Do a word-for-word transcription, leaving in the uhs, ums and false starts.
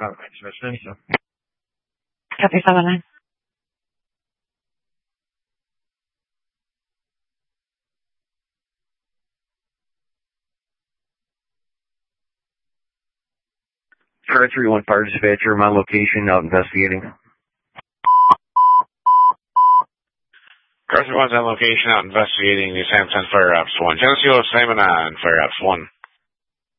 All right, so so. Copy seven nine. Fire three one fire dispatcher, my location, out investigating. Car three one's on location, out investigating the Sam ten Fire Ops one. Geneseo Simon on Fire Ops one.